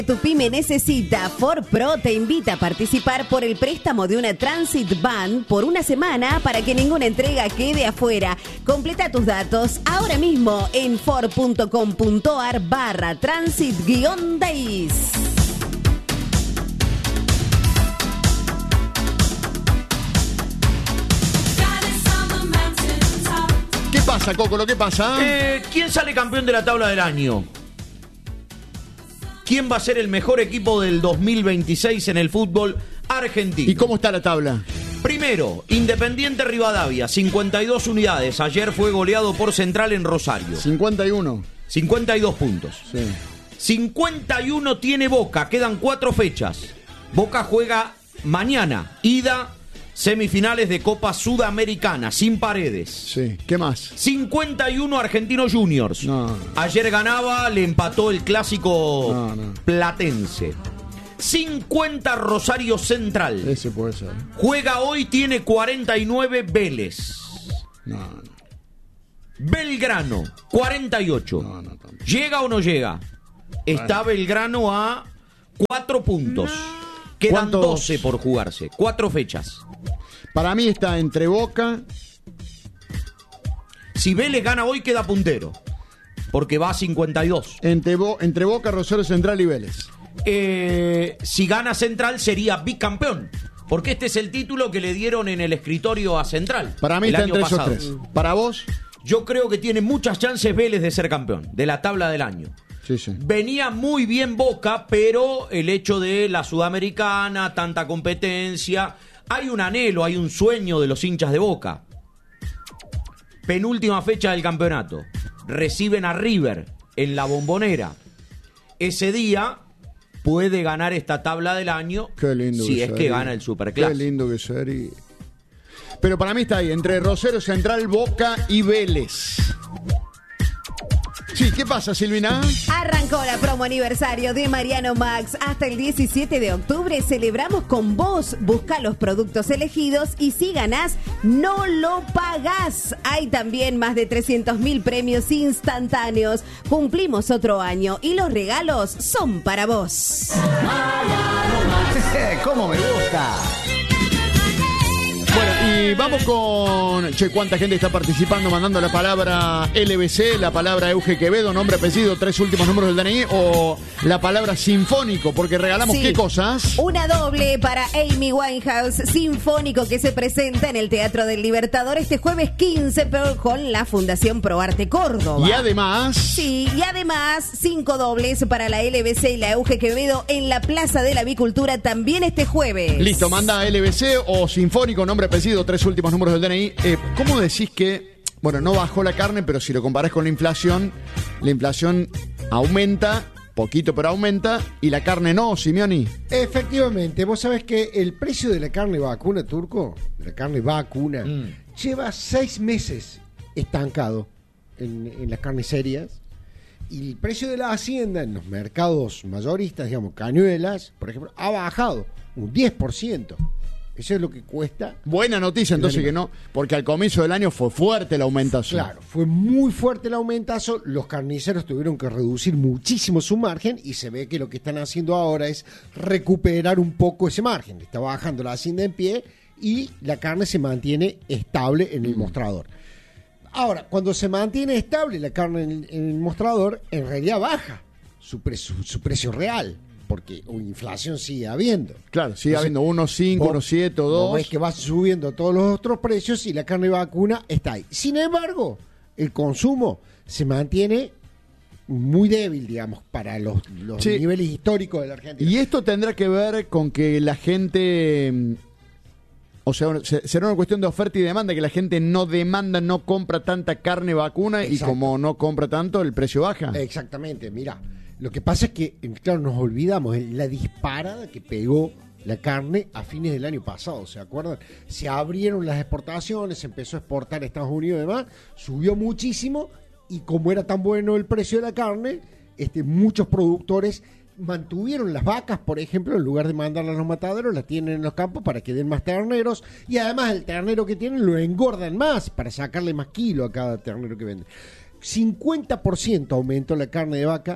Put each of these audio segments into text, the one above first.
Tu pyme necesita. Ford Pro te invita a participar por el préstamo de una Transit Van por una semana para que ninguna entrega quede afuera. Completa tus datos ahora mismo en ford.com.ar/transit-days. ¿Qué pasa, Coco? ¿Qué pasa? ¿Quién sale campeón de la tabla del año? ¿Quién va a ser el mejor equipo del 2026 en el fútbol argentino? ¿Y cómo está la tabla? Primero, Independiente Rivadavia, 52 unidades. Ayer fue goleado por Central en Rosario. 51. 52 puntos. Sí. 51 tiene Boca, quedan 4 fechas. Boca juega mañana, ida, semifinales de Copa Sudamericana, sin Paredes. Sí, ¿qué más? 51 Argentinos Juniors. No. Ayer ganaba, le empató el clásico platense. 50 Rosario Central. Ese puede ser. Juega hoy, tiene 49 Vélez. No. Belgrano, 48. No, tampoco. ¿Llega o no llega? Está Belgrano a 4 puntos. Quedan ¿Cuántos? 12 por jugarse. 4 fechas. Para mí está entre Boca. Si Vélez gana hoy, queda puntero. Porque va a 52. Entre Boca, Rosario Central y Vélez. Si gana Central, sería bicampeón. Porque este es el título que le dieron en el escritorio a Central. Para mí el está año entre pasado. esos 3. ¿Para vos? Yo creo que tiene muchas chances Vélez de ser campeón de la tabla del año. Sí, sí. Venía muy bien Boca, pero el hecho de la Sudamericana, tanta competencia, hay un anhelo, hay un sueño de los hinchas de Boca. Penúltima fecha del campeonato. Reciben a River en la Bombonera. Ese día puede ganar esta tabla del año. Qué lindo si que es que sería. gana el Superclásico. Qué lindo que sería. Pero para mí está ahí, entre Rosario Central, Boca y Vélez. Sí, ¿qué pasa, Silvina? Arrancó la promo aniversario de Mariano Max. Hasta el 17 de octubre celebramos con vos. Busca los productos elegidos y si ganás, no lo pagás. Hay también más de 300.000 premios instantáneos. Cumplimos otro año y los regalos son para vos. ¿Cómo me gusta? Bueno, y vamos con... Che, ¿cuánta gente está participando mandando la palabra LBC, la palabra Euge Quevedo, nombre, apellido, 3 últimos números del DNI o la palabra sinfónico? Porque regalamos Sí. ¿qué cosas? Una doble para Amy Winehouse, sinfónico, que se presenta en el Teatro del Libertador este jueves 15, pero con la Fundación ProArte Córdoba. Y además... Sí, y además 5 dobles para la LBC y la Euge Quevedo en la Plaza de la Avicultura también este jueves. Listo, manda LBC o sinfónico, nombre, apellido, 3 últimos números del DNI. ¿Cómo decís que, bueno, no bajó la carne, pero si lo comparás con la inflación aumenta, poquito pero aumenta, y la carne no, Simeoni? Efectivamente, vos sabés que el precio de la carne vacuna, Turco, de la carne vacuna, lleva 6 meses estancado en las carnicerías. Y el precio de la hacienda en los mercados mayoristas, digamos, cañuelas, por ejemplo, ha bajado un 10%. Eso es lo que cuesta. Buena noticia, entonces, que no, porque al comienzo del año fue fuerte la aumentación. Claro, fue muy fuerte el aumentazo. Los carniceros tuvieron que reducir muchísimo su margen y se ve que lo que están haciendo ahora es recuperar un poco ese margen. Está bajando la hacienda en pie y la carne se mantiene estable en el mostrador. Ahora, cuando se mantiene estable la carne en el mostrador, en realidad baja su precio real, porque inflación sigue habiendo. Claro, sigue habiendo 1.5, 1.7, 2. Es que va subiendo todos los otros precios y la carne vacuna está ahí. Sin embargo, el consumo se mantiene muy débil, digamos, para los Sí. niveles históricos de la Argentina. Y esto tendrá que ver con que la gente... O sea, será una cuestión de oferta y demanda, que la gente no demanda, no compra tanta carne vacuna. Exacto. Y como no compra tanto, el precio baja. Exactamente, mira, lo que pasa es que, claro, nos olvidamos la disparada que pegó la carne a fines del año pasado, ¿se acuerdan? Se abrieron las exportaciones, se empezó a exportar a Estados Unidos y demás, subió muchísimo y como era tan bueno el precio de la carne, muchos productores mantuvieron las vacas, por ejemplo, en lugar de mandarlas a los mataderos, las tienen en los campos para que den más terneros y además el ternero que tienen lo engordan más para sacarle más kilo a cada ternero que venden. 50% aumentó la carne de vaca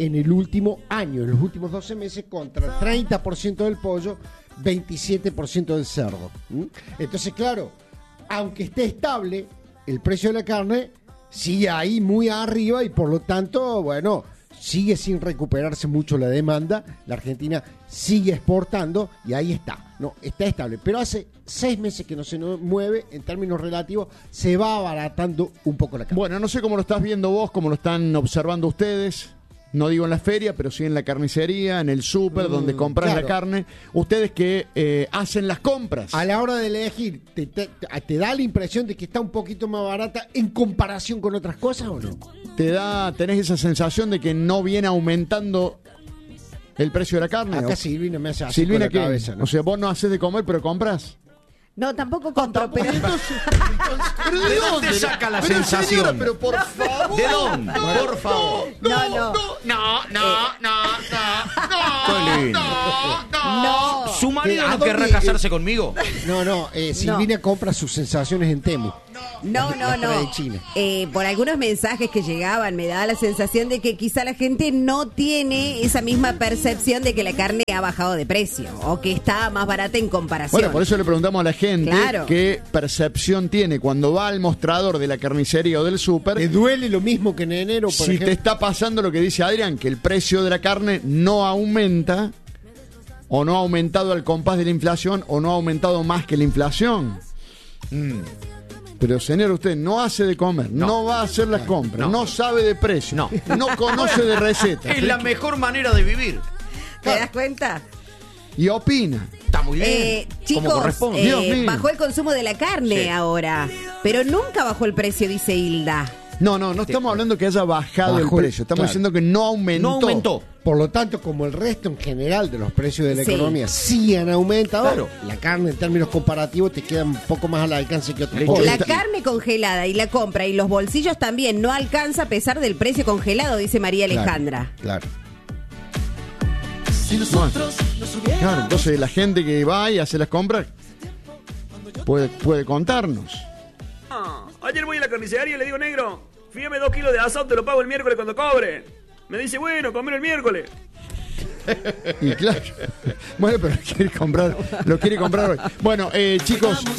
en el último año, en los últimos 12 meses, contra 30% del pollo, 27% del cerdo. Entonces, claro, aunque esté estable, el precio de la carne sigue ahí muy arriba y por lo tanto, bueno, sigue sin recuperarse mucho la demanda. La Argentina sigue exportando y ahí está, no, está estable. Pero hace 6 meses que no se mueve, en términos relativos, se va abaratando un poco la carne. Bueno, no sé cómo lo estás viendo vos, cómo lo están observando ustedes. No digo en la feria, pero sí en la carnicería, en el súper, donde compras claro. la carne. Ustedes que hacen las compras. A la hora de elegir, ¿te da la impresión de que está un poquito más barata en comparación con otras cosas o no? ¿Tenés esa sensación de que no viene aumentando el precio de la carne? Acá Silvina me hace así Silvina, con la cabeza, ¿no? O sea, vos no haces de comer, pero compras. No, tampoco compro, pero... ¿Pero ¿De dónde saca la Pero, sensación? señora, pero por favor. ¿De dónde? Por favor. No. Qué lindo. No. ¿Su marido ¿A no querrá dónde, casarse conmigo? No, Silvina compra sus sensaciones en Temu. No. de China. Por algunos mensajes que llegaban me da la sensación de que quizá la gente no tiene esa misma percepción de que la carne ha bajado de precio o que está más barata en comparación. Bueno, por eso le preguntamos a la gente Claro. qué percepción tiene cuando va al mostrador de la carnicería o del súper. ¿Te duele lo mismo que en enero, por Si ejemplo? te está pasando lo que dice Adrián, que el precio de la carne no aumenta, o no ha aumentado al compás de la inflación, o no ha aumentado más que la inflación. Pero señor, usted no hace de comer, no va a hacer las compras, no sabe de precio, no conoce de recetas. Es la mejor manera de vivir. ¿Te das cuenta? Y opina. Está muy bien. Como Chicos, corresponde. Dios mío. bajó el consumo de la carne Sí. ahora, pero nunca bajó el precio, dice Hilda. No estamos hablando que haya bajado Bajó el precio, estamos claro. diciendo que no aumentó. No aumentó. Por lo tanto, como el resto en general de los precios de la Sí. economía sí han aumentado, Claro. la carne en términos comparativos te queda un poco más al alcance que otras Le- cosas. La está- carne congelada y la compra y los bolsillos también no alcanza a pesar del precio congelado, dice María Alejandra. Claro. Claro, entonces la gente que va y hace las compras puede contarnos. Ayer voy a la carnicería y le digo, negro, fíjame 2 kilos de asado, te lo pago el miércoles cuando cobre. Me dice, bueno, comer el miércoles. Y claro, bueno, pero lo quiere comprar hoy. Bueno, chicos,